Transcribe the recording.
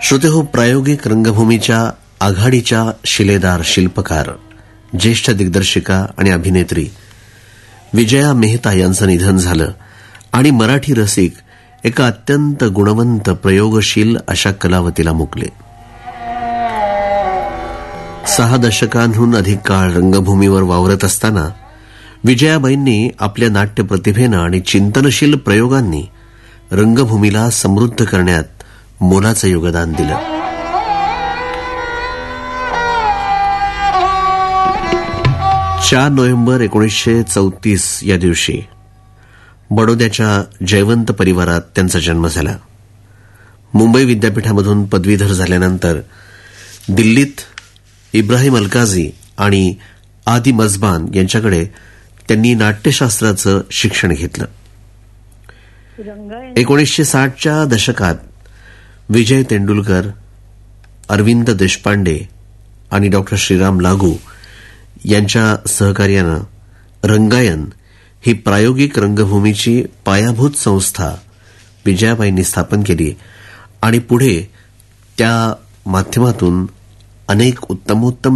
श्रोतेहो, प्रायोगिक रंगभूमीच्या आघाडीच्या शिलेदार शिल्पकार, ज्येष्ठ दिग्दर्शिका आणि अभिनेत्री विजया मेहता यांचं निधन झालं आणि मराठी रसिक एका अत्यंत गुणवंत, प्रयोगशील अशा कलावतीला मुकले. 6 दशकांहून अधिक काळ रंगभूमीवर वावरत असताना विजयाबाईंनी आपल्या नाट्य प्रतिभेनं आणि चिंतनशील प्रयोगांनी रंगभूमीला समृद्ध करण्यात मोलाचं योगदान दिलं. 4 नोव्हेंबर 1934 या दिवशी बडोद्याच्या जयवंत परिवारात त्यांचा जन्म झाला. मुंबई विद्यापीठामधून पदवीधर झाल्यानंतर दिल्लीत इब्राहिम अलकाजी आणि आदी मजबान यांच्याकडे त्यांनी नाट्यशास्त्राचं शिक्षण घेतलं. 1960च्या दशकात विजय तेंडुलकर, अरविंद देशपांडे आणि डॉ. श्रीराम लागू यांच्या सहकार्यानं रंगायन ही प्रायोगिक रंगभूमीची पायाभूत संस्था विजयाबाईंनी स्थापन केली आणि पुढे त्या माध्यमातून अनेक उत्तमोत्तम